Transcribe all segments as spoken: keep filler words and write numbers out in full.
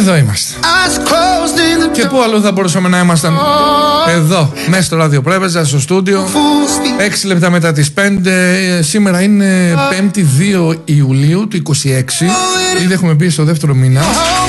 Εδώ είμαστε. Και πού αλλού θα μπορούσαμε να ήμασταν? Εδώ, μέσα στο ραδιοπρέπεζα, στο στούντιο. Έξι λεπτά μετά τις πέντε. Σήμερα είναι πέμπτη δύο Ιουλίου του είκοσι έξι. Ήδη έχουμε μπει στο δεύτερο μήνα.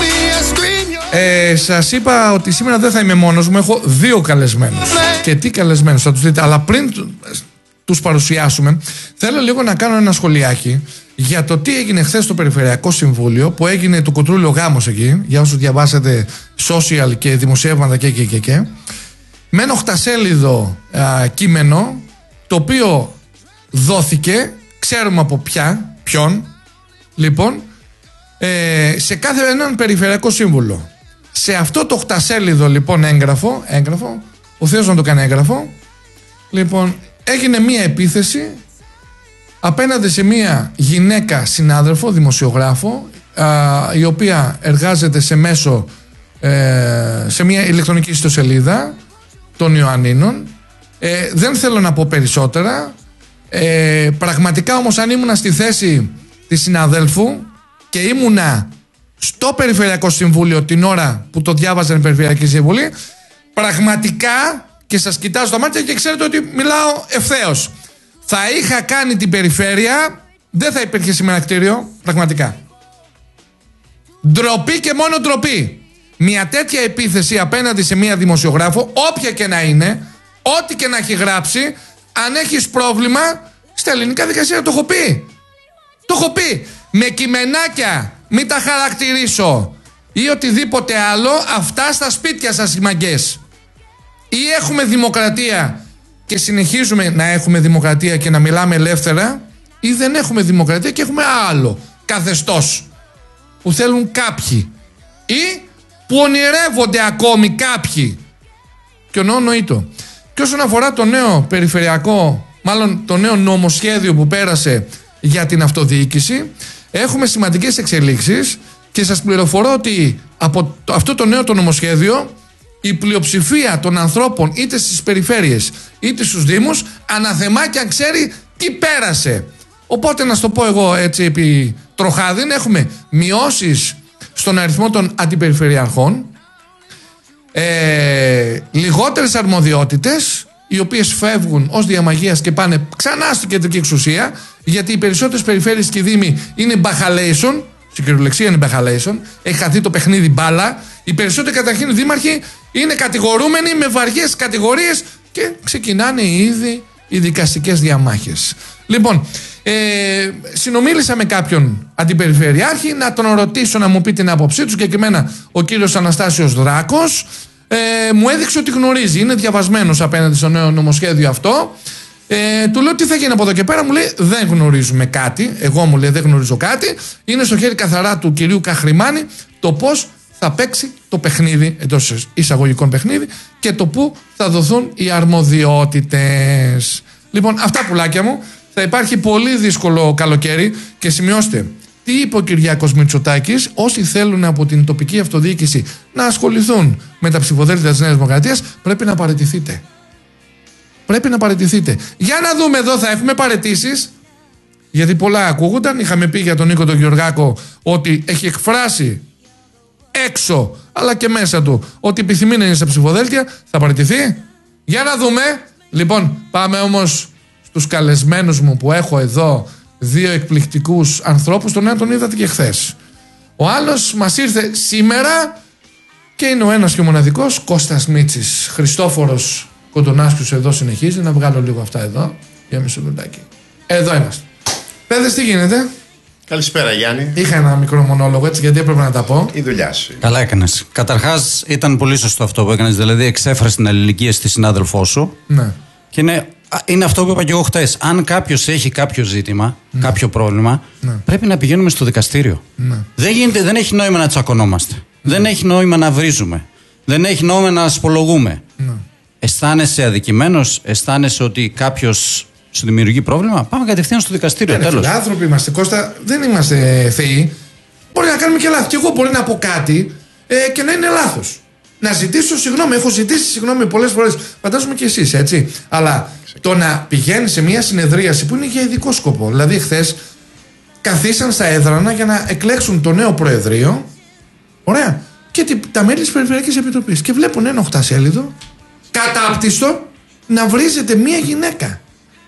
Ε, σας είπα ότι σήμερα δεν θα είμαι μόνος μου. Έχω δύο καλεσμένους. Και τι καλεσμένους θα τους δείτε. Αλλά πριν τους παρουσιάσουμε, θέλω λίγο να κάνω ένα σχολιάκι για το τι έγινε χθες στο Περιφερειακό Συμβούλιο, που έγινε το κουτρούλιο γάμος εκεί, για όσους διαβάσετε social και δημοσιεύματα και και και, και. Με ένα οχτασέλιδο α, κείμενο, το οποίο δόθηκε, ξέρουμε από ποια, ποιον, λοιπόν, ε, σε κάθε έναν Περιφερειακό Σύμβουλο. Σε αυτό το οχτασέλιδο λοιπόν έγγραφο, έγγραφο, ο Θεός να το κάνει έγγραφο, λοιπόν, έγινε μία επίθεση απέναντι σε μία γυναίκα συνάδελφο, δημοσιογράφο, α, η οποία εργάζεται σε μέσο, ε, σε μία ηλεκτρονική ιστοσελίδα των Ιωαννίνων. Ε, δεν θέλω να πω περισσότερα. Ε, πραγματικά όμως, αν ήμουνα στη θέση της συναδέλφου και ήμουνα στο Περιφερειακό Συμβούλιο την ώρα που το διάβαζαν η Περιφερειακή Συμβουλή, πραγματικά, και σας κοιτάω στα μάτια και ξέρετε ότι μιλάω ευθέως, θα είχα κάνει την περιφέρεια, δεν θα υπήρχε σήμερα κτίριο, πραγματικά. Ντροπή και μόνο ντροπή. Μια τέτοια επίθεση απέναντι σε μια δημοσιογράφο, όποια και να είναι, ό,τι και να έχει γράψει, αν έχεις πρόβλημα, στα ελληνικά δικαστήρια το έχω πει. Το έχω πει. Με κειμενάκια, μην τα χαρακτηρίσω ή οτιδήποτε άλλο, αυτά στα σπίτια σας οι μαγκές. Ή έχουμε δημοκρατία και συνεχίζουμε να έχουμε δημοκρατία και να μιλάμε ελεύθερα, ή δεν έχουμε δημοκρατία και έχουμε άλλο καθεστώς που θέλουν κάποιοι ή που ονειρεύονται ακόμη κάποιοι. Και νοήτο. Και όσον αφορά το νέο περιφερειακό, μάλλον το νέο νομοσχέδιο που πέρασε για την αυτοδιοίκηση, έχουμε σημαντικές εξελίξεις και σας πληροφορώ ότι από το, αυτό το νέο το νομοσχέδιο, η πλειοψηφία των ανθρώπων είτε στις περιφέρειες είτε στους δήμους αναθεμά και αν ξέρει τι πέρασε. Οπότε να στο πω εγώ έτσι επί τροχάδιν, έχουμε μειώσεις στον αριθμό των αντιπεριφερειαρχών, ε, λιγότερες αρμοδιότητες, οι οποίες φεύγουν ως διαμαγείας και πάνε ξανά στην κεντρική εξουσία, γιατί οι περισσότερες περιφέρειες και οι δήμοι είναι μπαχαλέισον, στην κυριολεξία είναι μπαχαλέισον, έχει χαθεί το παιχνίδι μπάλα. Οι περισσότεροι καταρχήν δήμαρχοι είναι κατηγορούμενοι με βαριές κατηγορίες και ξεκινάνε ήδη οι δικαστικές διαμάχες. Λοιπόν, ε, συνομίλησα με κάποιον αντιπεριφερειάρχη να τον ρωτήσω να μου πει την άποψή του. Συγκεκριμένα ο κύριος Αναστάσιος Δράκος ε, μου έδειξε ότι γνωρίζει, είναι διαβασμένος απέναντι στο νέο νομοσχέδιο αυτό. Ε, του λέω τι θα γίνει από εδώ και πέρα, μου λέει δεν γνωρίζουμε κάτι. Εγώ μου λέει δεν γνωρίζω κάτι. Είναι στο χέρι καθαρά του κυρίου Καχρημάνη το πώς θα παίξει το παιχνίδι, εντός εισαγωγικών παιχνίδι, και το πού θα δοθούν οι αρμοδιότητες. Λοιπόν, αυτά πουλάκια μου. Θα υπάρχει πολύ δύσκολο καλοκαίρι και σημειώστε τι είπε ο Κυριάκος Μητσοτάκης. Όσοι θέλουν από την τοπική αυτοδιοίκηση να ασχοληθούν με τα ψηφοδέλτια της Νέας Δημοκρατίας, πρέπει να παραιτηθείτε. Πρέπει να παραιτηθείτε. Για να δούμε εδώ, θα έχουμε παραιτήσεις, γιατί πολλά ακούγονταν. Είχαμε πει για τον Νίκο τον Γεωργάκο ότι έχει εκφράσει έξω αλλά και μέσα του ότι επιθυμεί να είναι στα ψηφοδέλτια. Θα παραιτηθεί. Για να δούμε. Λοιπόν, πάμε όμως στους καλεσμένους μου που έχω εδώ, δύο εκπληκτικούς ανθρώπους. Τον ένα τον είδατε και χθες. Ο άλλος μας ήρθε σήμερα και είναι ο ένας και ο μοναδικός, Κώστας Μίτσης. Χριστόφορος Κοντονάσκιος εδώ συνεχίζει. Να βγάλω λίγο αυτά εδώ για μισό λεπτάκι. Εδώ είμαστε. Παιδες, τι γίνεται? Καλησπέρα, Γιάννη. Είχα ένα μικρό μονόλογο έτσι, γιατί έπρεπε να τα πω. Η δουλειά σου. Καλά έκανες. Καταρχάς, ήταν πολύ σωστό αυτό που έκανες. Δηλαδή, εξέφρασε την αλληλεγγύη στη συνάδελφό σου. Ναι. Και είναι, είναι αυτό που είπα και εγώ χτες. Αν κάποιος έχει κάποιο ζήτημα, ναι. κάποιο πρόβλημα, ναι. πρέπει να πηγαίνουμε στο δικαστήριο. Ναι. Δεν, γίνεται, δεν έχει νόημα να τσακωνόμαστε. Ναι. Δεν έχει νόημα να βρίζουμε. Δεν έχει νόημα να ασπολογούμε. Ναι. Αισθάνεσαι αδικημένος, αισθάνεσαι ότι κάποιος σου δημιουργεί πρόβλημα, πάμε κατευθείαν στο δικαστήριο. Ναι, τέλος. Άνθρωποι είμαστε, Κώστα, δεν είμαστε θεοί. Μπορεί να κάνουμε και λάθος. Και εγώ μπορεί να πω κάτι ε, και να είναι λάθος. Να ζητήσω συγγνώμη. Έχω ζητήσει συγγνώμη πολλές φορές. Φαντάζομαι και εσείς, έτσι. Αλλά το να πηγαίνει σε μια συνεδρίαση που είναι για ειδικό σκοπό. Δηλαδή, χθες καθίσαν στα έδρανα για να εκλέξουν το νέο Προεδρείο. Ωραία. Και και τα μέλη της Περιφερειακής Επιτροπής. Και βλέπουν ένα οχτασέλιδο κατάπτυστο να βρίζεται μία γυναίκα.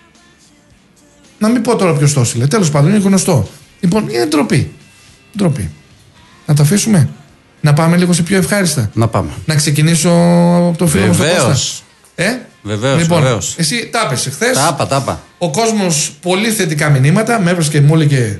Να μην πω τώρα ποιος το έστειλε. Τέλος πάντων, είναι γνωστό. Λοιπόν, είναι ντροπή. Ντροπή. Να το αφήσουμε. Να πάμε λίγο σε πιο ευχάριστα. Να πάμε. Να ξεκινήσω από το φίλο μου στον Κώστα. Ε? Βεβαίως, λοιπόν, βεβαίως. Εσύ τα έπεσε χθες. Τα άπα, τα άπα. Ο κόσμος πολύ θετικά μηνύματα. Με έβρισκε, μου έλεγε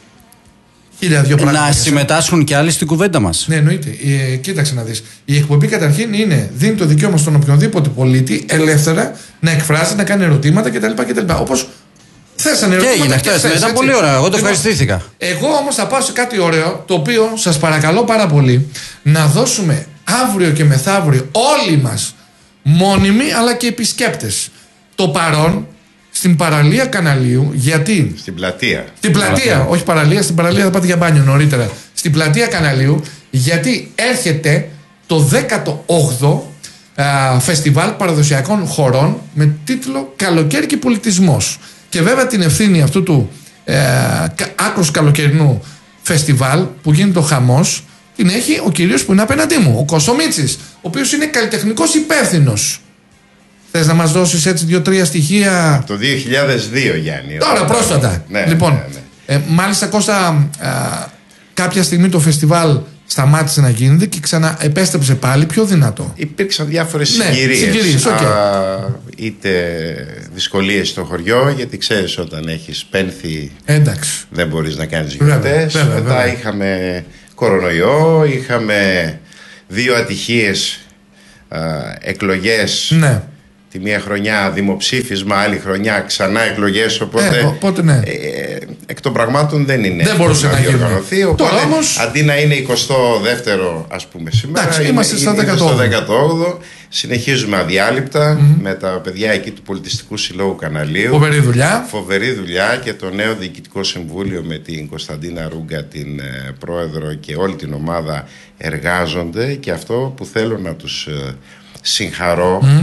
χίλια δυο πράγματα. Να συμμετάσχουν και άλλοι στην κουβέντα μας. Ναι, εννοείται. Ε, κοίταξε να δεις. Η εκπομπή καταρχήν είναι, δίνει το δικαίωμα στον οποιονδήποτε πολίτη ελεύθερα να εκφράσει, να κάνει ερωτήματα κτλ. κτλ. Όπως θέσανε Και ερωτήματα. έγινε χθες. Ήταν πολύ ωραίο. Εγώ το ευχαριστήθηκα. Εγώ όμως θα πάω σε κάτι ωραίο, το οποίο σας παρακαλώ πάρα πολύ να δώσουμε αύριο και μεθαύριο όλοι μας, μόνιμοι αλλά και επισκέπτες, το παρόν στην παραλία Καναλίου. Γιατί? Στην πλατεία. Στην πλατεία, όχι παραλία, στην παραλία θα πάτε για μπάνιο νωρίτερα. Στην πλατεία Καναλίου, γιατί έρχεται το δέκατο όγδοο α, φεστιβάλ παραδοσιακών χωρών με τίτλο Καλοκαίρι και Πολιτισμός. Και βέβαια την ευθύνη αυτού του ε, άκρος καλοκαιρινού φεστιβάλ που γίνεται ο χαμός την έχει ο κυρίος που είναι απέναντί μου, ο Κοσομίτσης, ο οποίος είναι καλλιτεχνικός υπεύθυνος. Θες να μας δώσεις έτσι δύο-τρία στοιχεία? Το δύο χιλιάδες δύο, Γιάννη. Τώρα, πρόσφατα. Ναι, λοιπόν, ναι, ναι. Ε, μάλιστα, Κώστα, α, κάποια στιγμή το φεστιβάλ σταμάτησε να γίνεται και ξανά επέστρεψε πάλι πιο δυνατό. Υπήρξαν διάφορες Ναι, συγκυρίες. συγκυρίες, okay. Α, είτε δυσκολίες στο χωριό, γιατί ξέρεις όταν έχεις πένθη Εντάξει. δεν μπορείς να κάνεις Βέβαια, γιορτές. βέβαια, Μετά βέβαια. είχαμε κορονοϊό, είχαμε δύο ατυχίες α, εκλογές. Ναι. Τη μία χρονιά δημοψήφισμα, άλλη χρονιά ξανά εκλογές. Οπότε, Ε, οπότε ναι. ε, εκ των πραγμάτων δεν είναι. Δεν μπορούσε να γίνει. διοργανωθεί. Οπότε, Τώρα όμως- αντί να είναι εικοστό δεύτερο, ας πούμε, σήμερα, Εντάξει, είναι, είμαστε στα είναι δέκατο όγδοο. στο δέκατο όγδοο. Συνεχίζουμε αδιάλειπτα mm-hmm. με τα παιδιά εκεί του Πολιτιστικού Συλλόγου Καναλίου. Φοβερή δουλειά. Φοβερή δουλειά και το νέο Διοικητικό Συμβούλιο με την Κωνσταντίνα Ρούγκα, την ε, πρόεδρο, και όλη την ομάδα εργάζονται. Και αυτό που θέλω να τους ε, συγχαρώ, mm.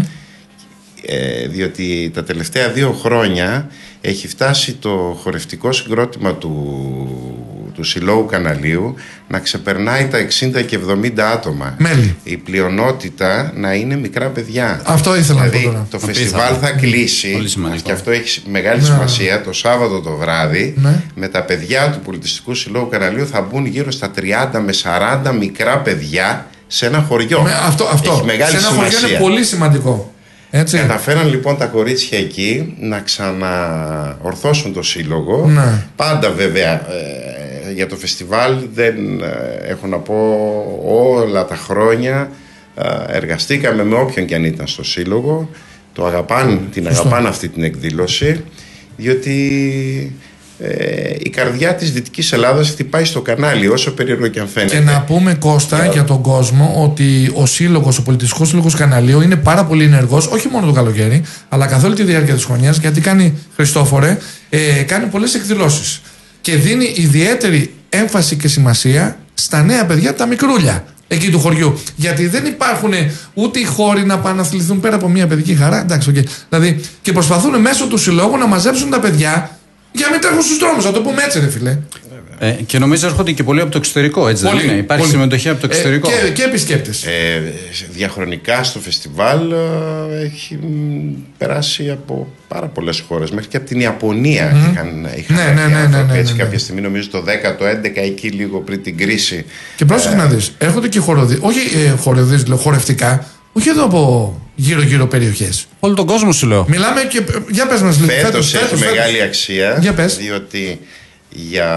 Ε, διότι τα τελευταία δύο χρόνια έχει φτάσει το χορευτικό συγκρότημα του, του Συλλόγου Καναλίου να ξεπερνάει τα εξήντα και εβδομήντα άτομα. Μέλη. Η πλειονότητα να είναι μικρά παιδιά. Αυτό ήθελα δηλαδή, να πω τώρα. το φεστιβάλ θα κλείσει, και αυτό έχει μεγάλη ναι. σημασία, το Σάββατο το βράδυ, ναι. με τα παιδιά του Πολιτιστικού Συλλόγου Καναλίου θα μπουν γύρω στα τριάντα με σαράντα μικρά παιδιά σε ένα χωριό. Με, αυτό, αυτό. Έχει μεγάλη σε ένα σημασία. χωριό είναι πολύ σημαντικό. Έτσι. Καταφέραν λοιπόν τα κορίτσια εκεί να ξαναορθώσουν το σύλλογο. Ναι. Πάντα βέβαια ε, για το φεστιβάλ δεν ε, έχω να πω, όλα τα χρόνια ε, εργαστήκαμε με όποιον και αν ήταν στο σύλλογο. Το αγαπάν, την αγαπάνε αυτή την εκδήλωση, διότι ε, η καρδιά της Δυτικής Ελλάδας χτυπάει στο κανάλι, όσο περίεργο και αν φαίνεται. Και να πούμε, Κώστα, yeah. για τον κόσμο, ότι ο σύλλογος, ο Πολιτιστικός Σύλλογος Καναλίου είναι πάρα πολύ ενεργός, όχι μόνο το καλοκαίρι, αλλά καθ' όλη τη διάρκεια της χρονιάς, γιατί κάνει, Χριστόφορε, ε, κάνει πολλές εκδηλώσεις. Και δίνει ιδιαίτερη έμφαση και σημασία στα νέα παιδιά, τα μικρούλια εκεί του χωριού. Γιατί δεν υπάρχουν ούτε οι χώροι να πάνε να αθληθούν πέρα από μια παιδική χαρά. Εντάξει, okay. Δηλαδή, και προσπαθούν μέσω του συλλόγου να μαζέψουν τα παιδιά για να μην τρέχουν στους δρόμους. Να το πούμε έτσι, ρε φίλε. Ε, και νομίζω έρχονται και πολλοί από το εξωτερικό, έτσι πολύ, δεν είναι? Υπάρχει πολύ. συμμετοχή από το εξωτερικό. Ε, και, και επισκέπτες. Ε, διαχρονικά στο φεστιβάλ ε, έχει περάσει από πάρα πολλές χώρες. Μέχρι και από την Ιαπωνία mm-hmm. είχαν, είχαν ναι, ναι, ναι, ναι, ναι, ναι, έτσι ναι. κάποια στιγμή, νομίζω το δέκατο έντεκα, εκεί λίγο πριν την κρίση. Και πρόσεχε ε, να δεις, έρχονται και χοροδί, όχι ε, χοροδί, λέω, χορευτικά, όχι εδώ από γύρω-γύρω περιοχές. Όλο τον κόσμο σου λέω. Μιλάμε και. Για πες μας λίγο. Φέτος, φέτος έχει φέτος, μεγάλη φέτος. αξία. Για πες. Διότι για...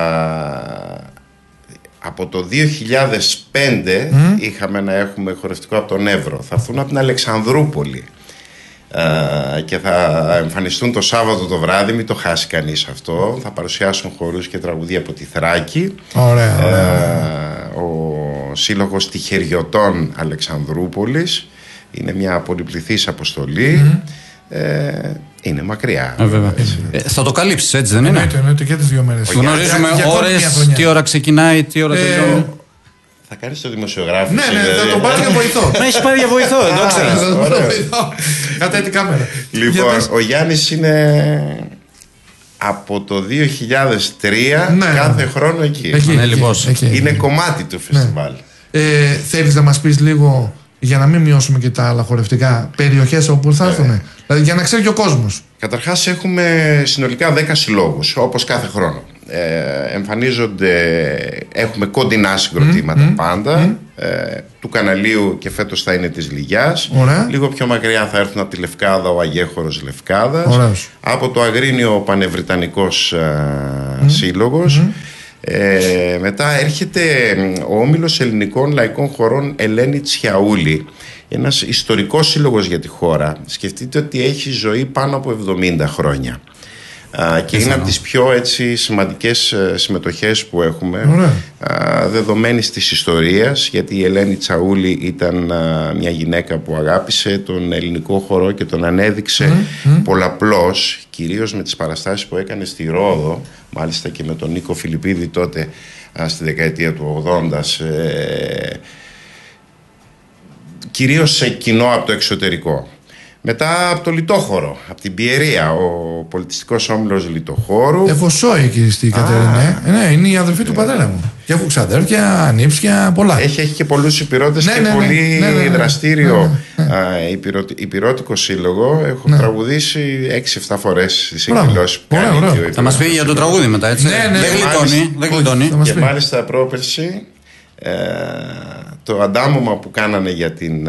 από το δύο χιλιάδες πέντε mm. είχαμε να έχουμε χορευτικό από τον Εύρο. Θα έρθουν από την Αλεξανδρούπολη uh, και θα εμφανιστούν το Σάββατο το βράδυ, μην το χάσει κανείς αυτό. Θα παρουσιάσουν χορούς και τραγουδία από τη Θράκη. Ωραία, ωραία. Uh, ο Σύλλογος Τυχεριωτών Αλεξανδρούπολης είναι μια πολυπληθής αποστολή. Mm. Ε, είναι μακριά. Ε, βέβαια. Ε, θα το καλύψεις, έτσι δεν είναι? Εννοείται, εννοείται και τις δύο μέρες. Γνωρίζουμε ώρες, τι ώρα ξεκινάει, τι ώρα τελειώνει. Θα κάνεις το δημοσιογράφο. Ναι, ναι, θα τον πάρει για βοηθό. Με έχει πάρει για βοηθό, εδώ ξέρεις. Κατά την κάμερα. Λοιπόν, ο Γιάννης είναι από το δύο χιλιάδες τρία κάθε χρόνο εκεί. Είναι κομμάτι του φεστιβάλ. Ε, θέλεις να μας πεις λίγο, για να μην μειώσουμε και τα άλλα χορευτικά, περιοχές όπου θα έρθουν, ε. δηλαδή για να ξέρει και ο κόσμος? Καταρχάς έχουμε συνολικά δέκα συλλόγους, όπως κάθε χρόνο. Ε, εμφανίζονται, έχουμε κοντινά συγκροτήματα mm, πάντα, mm. Ε, του Καναλίου, και φέτος θα είναι της Λυγιάς. Ωραία. Λίγο πιο μακριά θα έρθουν από τη Λευκάδα ο Αγέχωρος Λευκάδας. Ωραίος. Από το Αγρίνιο ο Πανευρυτανικός mm. Σύλλογος. Mm. Ε, μετά έρχεται ο Όμιλος Ελληνικών Λαϊκών Χωρών Ελένη Τσιαούλη, ένας ιστορικός σύλλογος για τη χώρα. Σκεφτείτε ότι έχει ζωή πάνω από εβδομήντα χρόνια α, και είναι από τις πιο έτσι σημαντικές συμμετοχές που έχουμε, α, δεδομένης της ιστορίας, γιατί η Ελένη Τσαούλη ήταν α, μια γυναίκα που αγάπησε τον ελληνικό χορό και τον ανέδειξε mm, mm. πολλαπλώς, κυρίως με τις παραστάσεις που έκανε στη Ρόδο, μάλιστα και με τον Νίκο Φιλιππίδη τότε α, στη δεκαετία του ογδόντα, σε, κυρίως σε κοινό από το εξωτερικό. Μετά από το Λιτόχωρο, από την Πιερία, ο πολιτιστικός όμιλος Λιτοχώρου. Έχω σόι εκεί στη Κατερίνα. Ε, ναι, είναι η αδερφή του πατέρα μου. Και έχω ξαδέρφια, ανήψια, πολλά. Έχει, έχει και πολλούς υπηρώτες ναι, και ναι, ναι, πολύ ναι, ναι, ναι, δραστήριο ναι, ναι. Α, υπηρωτι, υπηρώτικο σύλλογο. Έχω ναι. τραγουδήσει έξι εφτά φορές στις εκδηλώσεις που κάνει. Ωραία, θα μας πει για το τραγούδι μετά, έτσι. Ναι, ναι, δεν γλιτώνει. Δεν γλιτώνει. Και μάλιστα πρόπερση ε, το αντάμωμα που κάνανε για την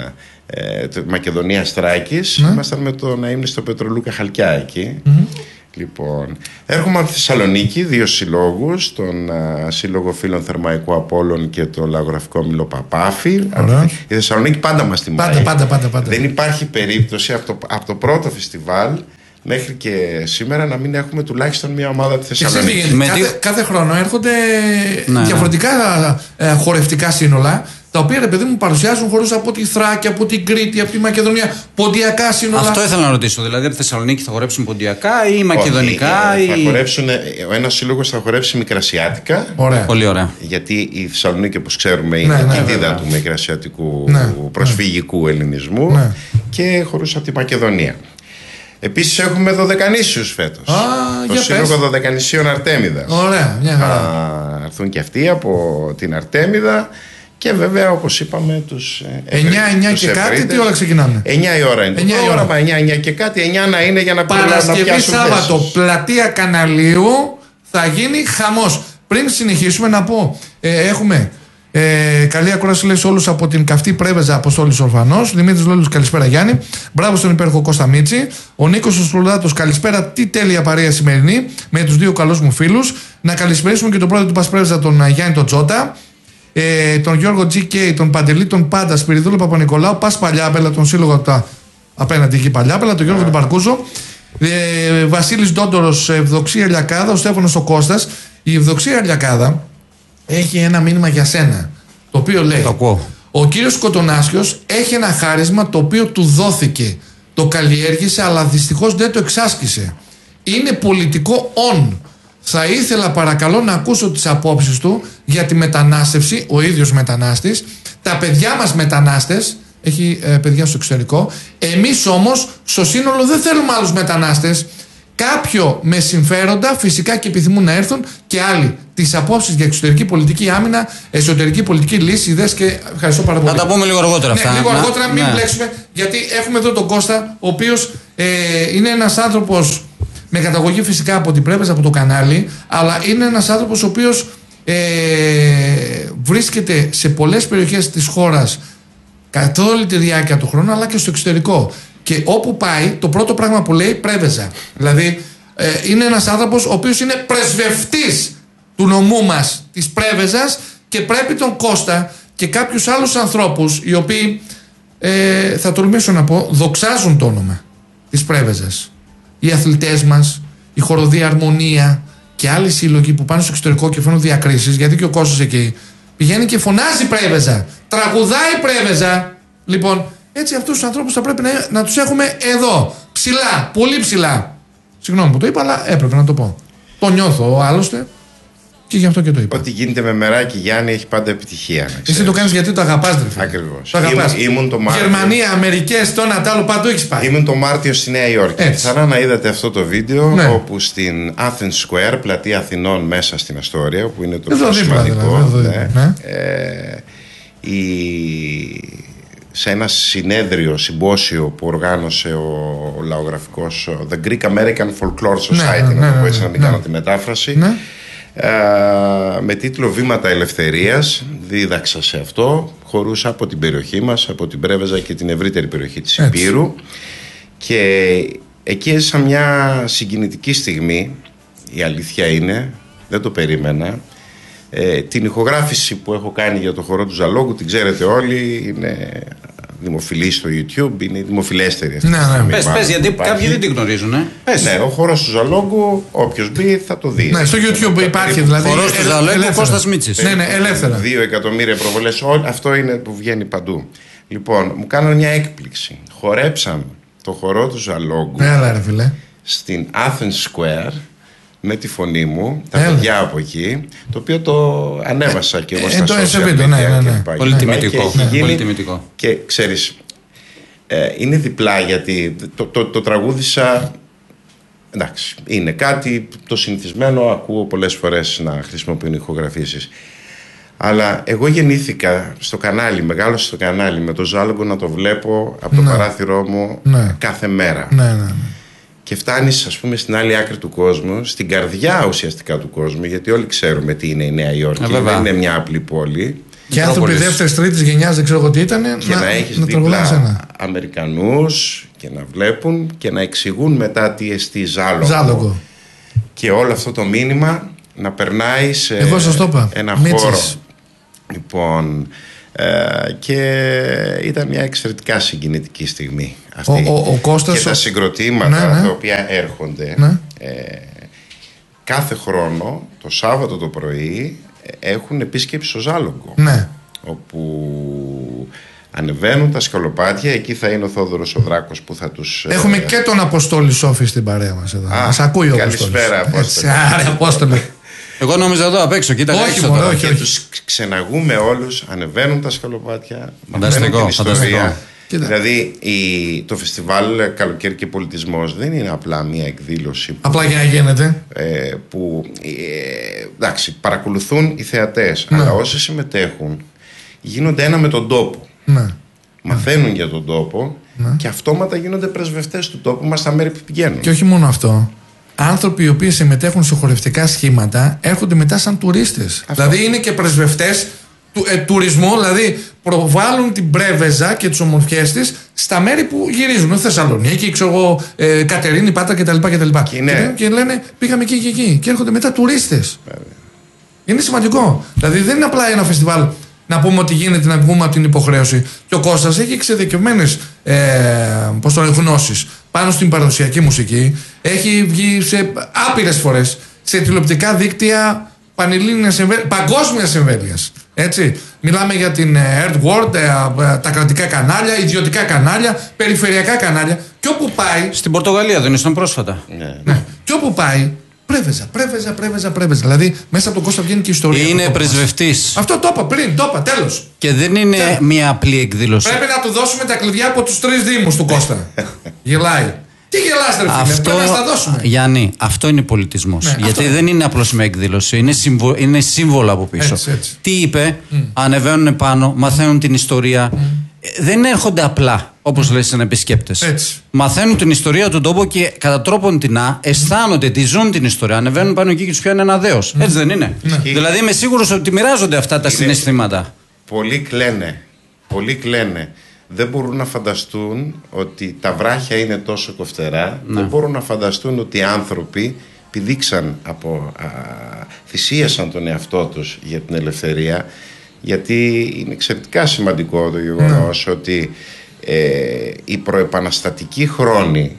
ε, το Μακεδονία Στράκης, ναι. ήμασταν με τον αείμνηστο Πετρολούκα Χαλκιά εκεί. Mm-hmm. Λοιπόν, έρχομαι από τη Θεσσαλονίκη, δύο συλλόγους, τον α, Σύλλογο Φίλων Θερμαϊκού Απόλλων και το Λαγογραφικό Μήλο Παπάφη. Η Θεσσαλονίκη πάντα μας τιμάει. Πάντα, πάντα, πάντα, πάντα. Δεν υπάρχει περίπτωση από το, από το πρώτο φεστιβάλ μέχρι και σήμερα να μην έχουμε τουλάχιστον μια ομάδα τη Θεσσαλονίκη. Κάθε, κάθε χρόνο έρχονται ναι, διαφορετικά ναι. ε, χορευτικά σύνολα, τα οποία ρε παιδί μου παρουσιάζουν χορούς από τη Θράκη, από την Κρήτη, από τη Μακεδονία, ποντιακά σύνολα. Αυτό ήθελα να ρωτήσω. Δηλαδή από τη Θεσσαλονίκη θα χορέψουν ποντιακά ή μακεδονικά? Όχι, ή... θα χορέψουν, ο ένας σύλλογος θα χορέψει μικρασιάτικα. Ωραία. Πολύ ωραία. Γιατί η Θεσσαλονίκη, όπως ξέρουμε, είναι ναι, η ναι, κοιτίδα του μικρασιατικού ναι, προσφυγικού ναι. ελληνισμού ναι. και χορούς από τη Μακεδονία. Επίσης έχουμε Δωδεκανήσιους φέτος. Α, το Σύλλογο Δωδεκανησίων Αρτέμιδας. Ωραία, μια χαρά. Θα έρθουν και αυτοί από την Αρτέμιδα. Και βέβαια, όπως είπαμε, τους εννιά εννιά και κάτι, τι ώρα ξεκινάνε? εννιά η ώρα είναι το πρόγραμμα, εννιά εννιά και κάτι, εννιά να είναι για να Παρασκευή να Σάββατο, θέσεις. Πλατεία Καναλίου, θα γίνει χαμός. Πριν συνεχίσουμε να πω, ε, έχουμε ε, καλή ακρόαση λέει σε όλους από την καυτή Πρέβεζα Αποστόλης Ορφανός. Δημήτρης Λόλους, καλησπέρα Γιάννη. Μπράβο στον υπέροχο Κώστα Μίτσι. Ο Νίκος ο Σπουλάτος, καλησπέρα. Τι τέλεια παρέα σημερινή με τους δύο καλούς μου φίλους. Να καλησπερίσουμε και τον πρόεδρο του Πασπρέβεζα, τον Γιάννη τον Τζότα. Ε, τον Γιώργο τζι κέι, τον Παντελή, τον Πάντα, Σπυριδούλο Παπα-Νικολάου, Πας Παλιάπελα, τον σύλλογο από τα απέναντι εκεί Παλιάπελα, τον Γιώργο τον Παρκούζο, ε, Βασίλης Ντόντορος, Ευδοξία Λιακάδα, ο Στέφανος ο Κώστας. Η Ευδοξία Λιακάδα έχει ένα μήνυμα για σένα, το οποίο λέει: ο κύριος Κοτονάσιος έχει ένα χάρισμα το οποίο του δόθηκε, το καλλιέργησε, αλλά δυστυχώς δεν το εξάσκησε. Είναι πολιτικό on. Θα ήθελα παρακαλώ να ακούσω τις απόψεις του για τη μετανάστευση, ο ίδιος μετανάστης, τα παιδιά μας μετανάστες, έχει ε, παιδιά στο εξωτερικό, εμείς όμως στο σύνολο δεν θέλουμε άλλους μετανάστες, κάποιο με συμφέροντα φυσικά και επιθυμούν να έρθουν και άλλοι τις απόψεις για εξωτερική πολιτική άμυνα, εσωτερική πολιτική λύση, ιδέες και ευχαριστώ πάρα πολύ. Θα τα πούμε λίγο αργότερα αυτά. Ναι, λίγο αργότερα μην ναι. μπλέξουμε, γιατί έχουμε εδώ τον Κώστα, ο οποίος ε, είναι ένας άνθρωπος με καταγωγή φυσικά από την Πρέβεζα, από το κανάλι, αλλά είναι ένας άνθρωπος ο οποίος ε, βρίσκεται σε πολλές περιοχές της χώρας καθ' όλη τη διάρκεια του χρόνου, αλλά και στο εξωτερικό. Και όπου πάει, το πρώτο πράγμα που λέει Πρέβεζα. Δηλαδή, ε, είναι ένας άνθρωπος ο οποίος είναι πρεσβευτής του νομού μας, της Πρέβεζας, και πρέπει τον Κώστα και κάποιους άλλους ανθρώπους, οι οποίοι, ε, θα τολμήσω να πω, δοξάζουν το όνομα της Πρέβεζας. Οι αθλητές μας, η χοροδία Αρμονία και άλλοι σύλλογοι που πάνε στο εξωτερικό και φέρνουν διακρίσεις, γιατί και ο Κώστας εκεί πηγαίνει και φωνάζει Πρέβεζα, τραγουδάει Πρέβεζα. Λοιπόν, έτσι αυτούς τους ανθρώπους θα πρέπει να, να τους έχουμε εδώ, ψηλά, πολύ ψηλά. Συγγνώμη που το είπα, αλλά έπρεπε να το πω. Το νιώθω άλλωστε και γι' αυτό και το είπα. Ό,τι γίνεται με μεράκι, Γιάννη, έχει πάντα επιτυχία. Εσύ το κάνεις γιατί το αγαπάς, ρε φίλε. Ακριβώς. Ήμουν, ήμουν το Μάρτιο. Γερμανία, Αμερικές, το ένα τ' άλλο, παντού έχεις πάει. Ήμουν το Μάρτιο στη Νέα Υόρκη. Χαρά να είδατε αυτό το βίντεο, ναι. όπου στην Athens Square, πλατεία Αθηνών μέσα στην Αστόρια, που είναι το πιο σημαντικό. Δηλαδή, ναι. ε, η... σε ένα συνέδριο, συμπόσιο που οργάνωσε ο, ο λαογραφικός The Greek American Folklore Society, ναι, να το πω έτσι, να μην κάνω τη μετάφραση, ναι. ε, με τίτλο «Βήματα Ελευθερίας». Δίδαξα σε αυτό, χωρούσα από την περιοχή μας, από την Πρέβεζα και την ευρύτερη περιοχή της Ηπείρου, και εκεί έζησα μια συγκινητική στιγμή. Η αλήθεια είναι, δεν το περίμενα. Ε, την ηχογράφηση που έχω κάνει για το χορό του Ζαλόγκου την ξέρετε όλοι, είναι δημοφιλή στο YouTube, είναι η δημοφιλέστερη αυτή. Ναι, ναι. Πες, πες, γιατί κάποιοι δεν την γνωρίζουν. Ε? Πες. Ναι, ο χορός του Ζαλόγκου, όποιος μπει θα το δει. Ναι, στο YouTube υπάρχει δηλαδή. Ο χορός του Ζαλόγκου, ο Κώστας Μίτσης. Ναι, ναι, ελεύθερα. Δύο εκατομμύρια προβολές, αυτό είναι που βγαίνει παντού. Λοιπόν, μου κάνανε μια έκπληξη. Χορέψαν το χορό του Ζαλόγκου στην Athens Square με τη φωνή μου, τα Έλα. παιδιά από εκεί, το οποίο το ανέβασα και εγώ στα social media. Ναι, ναι, ναι. Πολύ τιμητικό. Και, ναι, γίνει, και ξέρεις, ε, είναι διπλά, γιατί το, το, το τραγούδισα, εντάξει, είναι κάτι το συνηθισμένο, ακούω πολλές φορές να χρησιμοποιούν ηχογραφήσεις. Αλλά εγώ γεννήθηκα στο κανάλι, μεγάλωσα στο κανάλι με το Ζάλογκο να το βλέπω από το ναι. παράθυρό μου ναι. κάθε μέρα. Ναι, ναι, ναι. Και φτάνεις, ας πούμε, στην άλλη άκρη του κόσμου, στην καρδιά ουσιαστικά του κόσμου, γιατί όλοι ξέρουμε τι είναι η Νέα Υόρκη, δεν είναι μια απλή πόλη. Και άνθρωποι δεύτερης, τρίτης γενιάς, δεν ξέρω εγώ τι ήταν. Και να, να έχεις να δίπλα Αμερικανούς και να βλέπουν και να εξηγούν μετά τι εστί Ζάλογκο. Ζάλογκο. Και όλο αυτό το μήνυμα να περνάει σε εγώ σας το είπα. ένα Μίτσης. χώρο. Λοιπόν, ε, και ήταν μια εξαιρετικά συγκινητική στιγμή αυτή. Ο, ο, ο Κώστας, και τα συγκροτήματα ναι, ναι. τα οποία έρχονται ναι. ε, κάθε χρόνο το Σάββατο το πρωί έχουν επίσκεψη στο Ζάλογκο, ναι. όπου ανεβαίνουν τα σκαλοπάτια. Εκεί θα είναι ο Θόδωρος ο Δράκος που θα τους... Έχουμε ε, και τον Αποστόλη Σόφη στην παρέα μας εδώ. Μας ακούει ο Αποστόλης. Καλησπέρα Απόστολη. Άρα Απόστολη. Εγώ νόμιζα εδώ απ' έξω, κοίτα όχι, μόνο, όχι, και όχι. τους ξεναγούμε όλους, ανεβαίνουν τα σκαλοπάτια, φανταστικό, την ιστορία. φανταστικό. Δηλαδή η, το φεστιβάλ Καλοκαίρι και Πολιτισμός δεν είναι απλά μια εκδήλωση που, απλά για να γίνεται ε, που ε, εντάξει, παρακολουθούν οι θεατές, ναι. αλλά όσοι συμμετέχουν γίνονται ένα με τον τόπο, ναι. μαθαίνουν ναι. για τον τόπο, ναι. και αυτόματα γίνονται πρεσβευτές του τόπου μας στα μέρη που πηγαίνουν. Και όχι μόνο αυτό, άνθρωποι οι οποίοι συμμετέχουν σε χορευτικά σχήματα έρχονται μετά σαν τουρίστες. Αυτό. Δηλαδή είναι και πρεσβευτές του, ε, τουρισμού, δηλαδή προβάλλουν την Πρέβεζα και τις ομορφιές της στα μέρη που γυρίζουν. Θεσσαλονίκη, ξέρω εγώ, ε, Κατερίνη, Πάτρα κτλ. κτλ. Και, και, και λένε πήγαμε εκεί και εκεί. Και έρχονται μετά τουρίστες. Βέβαια. Είναι σημαντικό. Δηλαδή δεν είναι απλά ένα φεστιβάλ να πούμε ότι γίνεται, να βγούμε από την υποχρέωση. Και ο Κώστας έχει εξειδικευμένες ε, γνώσεις πάνω στην παραδοσιακή μουσική. Έχει βγει σε άπειρες φορές σε τηλεοπτικά δίκτυα παγκόσμιας εμβέλειας. Έτσι. Μιλάμε για την Earthworld, τα κρατικά κανάλια, ιδιωτικά κανάλια, περιφερειακά κανάλια. Και όπου πάει. Στην Πορτογαλία δεν ήσταν πρόσφατα. Ναι. Ναι. Και όπου πάει. Πρέβεζα, πρέβεζα, πρέβεζα, πρέβεζα. Δηλαδή μέσα από τον Κώστα βγαίνει και η ιστορία. Είναι πρεσβευτής. Αυτό το είπα πριν, το είπα, τέλος. Και δεν είναι Τέλος. μια απλή εκδήλωση. Πρέπει να του δώσουμε τα κλειδιά από τους τρεις δήμους του Κώστα. Γελάει. Τι γελάς, ρε φίλε, αυτό, πρέπει να τα δώσουμε. Γιάννη, αυτό είναι πολιτισμός. Ναι, γιατί αυτό. δεν είναι απλώς μια εκδήλωση, είναι, συμβο, είναι σύμβολα από πίσω. Έτσι, έτσι. Τι είπε, mm. ανεβαίνουν πάνω, μαθαίνουν την ιστορία. Mm. Δεν έρχονται απλά, όπως λες, σαν επισκέπτες. Έτσι. Μαθαίνουν την ιστορία του τόπου και κατά τρόπον τεινά αισθάνονται, τη ζουν την ιστορία. Ανεβαίνουν πάνω εκεί και τους πιάνουν ένα δέος. Mm. Έτσι δεν είναι. Mm. Δηλαδή είμαι σίγουρος ότι μοιράζονται αυτά τα είναι... συναισθήματα. Πολλοί κλαίνε. Πολλοί κλαίνε. Δεν μπορούν να φανταστούν ότι τα βράχια είναι τόσο κοφτερά. Ναι. Δεν μπορούν να φανταστούν ότι οι άνθρωποι πηδήξαν από, α, θυσίασαν τον εαυτό τους για την ελευθερία. Γιατί είναι εξαιρετικά σημαντικό το γεγονός ναι. ότι ε, οι προεπαναστατικοί χρόνοι